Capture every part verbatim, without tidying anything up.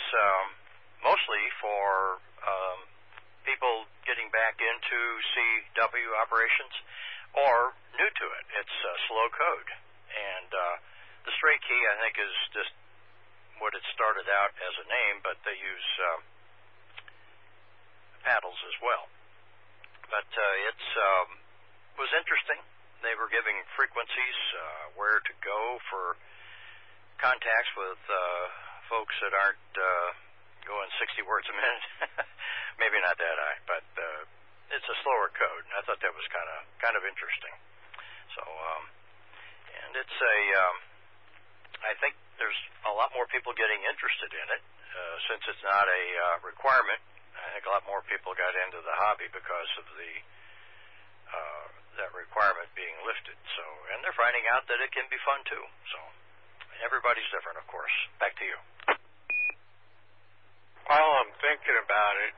um, mostly for um, people getting back into C W operations or new to it. It's uh, slow code. And uh, the straight key, I think, is just what it started out as a name, but they use uh, paddles as well. But uh, it's um, was interesting. They were giving frequencies, uh, where to go for contacts with uh, folks that aren't uh, going sixty words a minute. Maybe not that high, but uh, it's a slower code. I thought that was kind of kind of interesting. So, um, and it's a, um, I think there's a lot more people getting interested in it uh, since it's not a uh, requirement. I think a lot more people got into the hobby because of the uh, that requirement being lifted. So, and they're finding out that it can be fun too. So, everybody's different, of course. Back to you. While I'm thinking about it,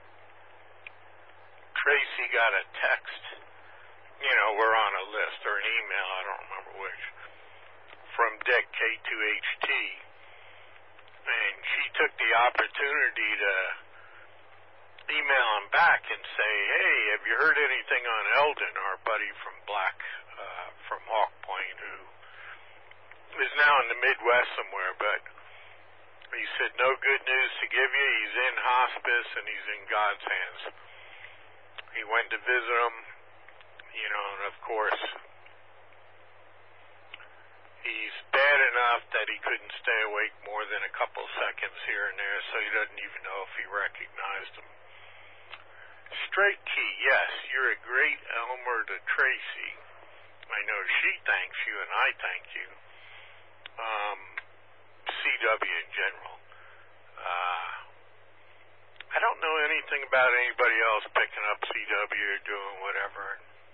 Tracy got a text. You know, we're on a list or an email, I don't remember which, from Dick K two H T, and she took the opportunity to email him back and say, hey, have you heard anything on Eldon, our buddy from Black, uh, from Hawk Point, who is now in the Midwest somewhere, but he said, no good news to give you. He's in hospice and he's in God's hands. He went to visit him, you know, and of course, he's bad enough that he couldn't stay awake more than a couple seconds here and there, so he doesn't even know if he recognized him. Straight key, yes, you're a great Elmer to Tracy. I know she thanks you and I thank you. Um, C W in general. Uh, I don't know anything about anybody else picking up C W or doing whatever.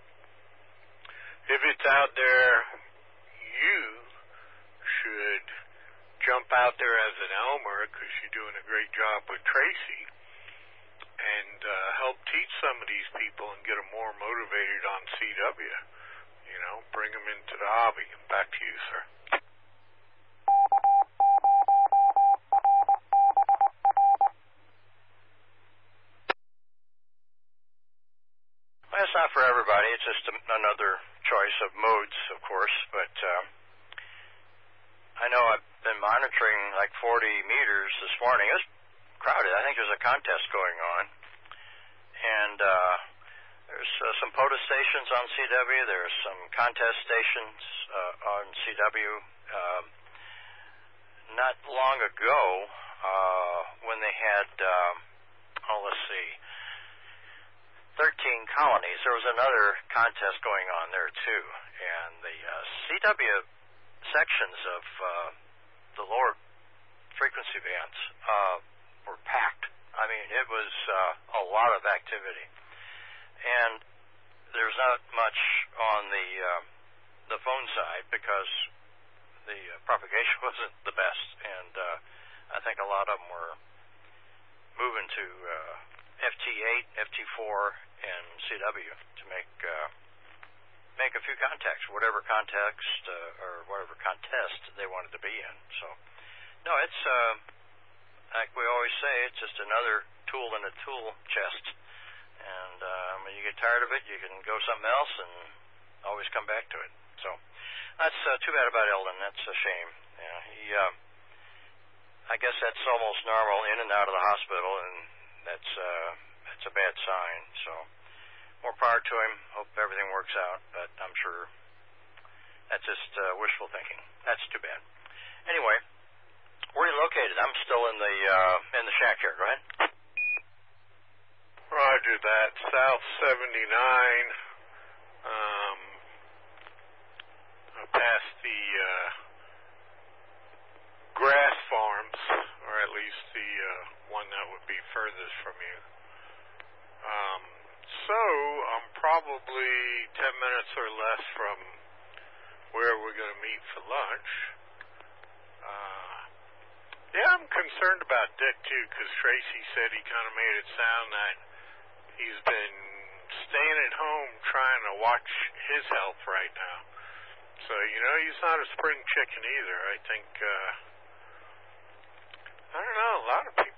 If it's out there, you should jump out there as an Elmer because you're doing a great job with Tracy and uh, help teach some of these people and get them more motivated on C W. You know, bring them into the hobby. Back to you, sir. Well, it's not for everybody. It's just a, another choice of modes, of course. But uh, I know I've been monitoring like forty meters this morning. It was crowded. I think there's a contest going on. And uh, there's uh, some POTUS stations on C W. There's some contest stations uh, on C W. Um, not long ago, uh, when they had, um, oh, let's see, thirteen colonies, there was another contest going on there too. And the uh, C W sections of uh, the lower frequency bands uh, were packed. I mean, it was uh, a lot of activity. And there's not much on the uh, the phone side because the uh, propagation wasn't the best. And uh, I think a lot of them were moving to uh, F T eight, F T four, and C W to make uh, make a few contacts, whatever context uh, or whatever contest they wanted to be in. So, no, it's uh, like we always say, it's just another tool in a tool chest. And uh, when you get tired of it, you can go something else and always come back to it. So that's uh, too bad about Eldon. That's a shame. Yeah, he. Uh, I guess that's almost normal in and out of the hospital, and that's uh, that's a bad sign. So more power to him. Hope everything works out. But I'm sure that's just uh, wishful thinking. That's too bad. Anyway, where are you located? I'm still in the uh, in the shack here. Go ahead. Roger that. South seventy-nine, um, past the uh, grass farms, or at least the uh, one that would be furthest from you. Um, so I'm probably ten minutes or less from where we're going to meet for lunch. Uh, yeah, I'm concerned about Dick too, because Tracy said he kind of made it sound that he's been staying at home trying to watch his health right now. So, you know, he's not a spring chicken either. I think, uh, I don't know, a lot of people